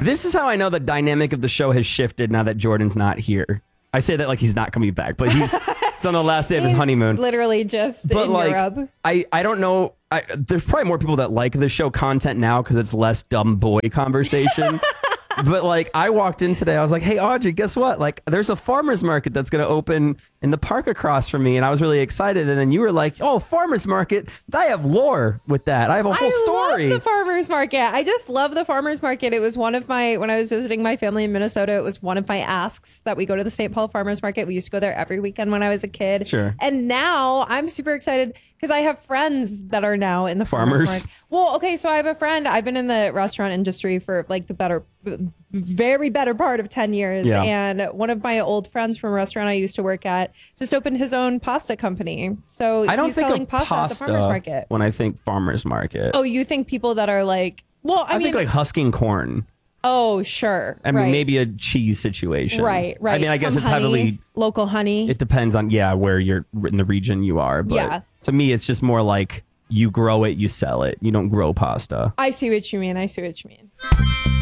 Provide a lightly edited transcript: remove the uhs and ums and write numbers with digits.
This is how I know the dynamic of the show has shifted now that Jordan's not here. I say that like he's not coming back, but he's on the last day of his honeymoon. Literally just in Europe. I don't know. There's probably more people that like the show content now because it's less dumb boy conversation. But like I walked in today, I was like, hey, Audrey, guess what? Like there's a farmer's market that's going to open in the park across from me. And I was really excited. And then you were like, oh, farmer's market. I have lore with that. I have a whole story. I love the farmer's market. I just love the farmer's market. It was one of when I was visiting my family in Minnesota, it was one of my asks that we go to the St. Paul farmer's market. We used to go there every weekend when I was a kid. Sure. And now I'm super excited because I have friends that are now in the farmer's market. Well, okay, so I have a friend. I've been in the restaurant industry for like the very better part of 10 years. Yeah. And one of my old friends from a restaurant I used to work at just opened his own pasta company. So I don't he's think selling of pasta at the farmer's market. when I think farmer's market. Oh, you think people that are like, well, I mean, think like husking corn. Oh, sure. I mean, maybe a cheese situation. Right. I mean, I guess it's heavily local honey. It depends on where you're in the region you are. But to me, it's just more like you grow it, you sell it. You don't grow pasta. I see what you mean.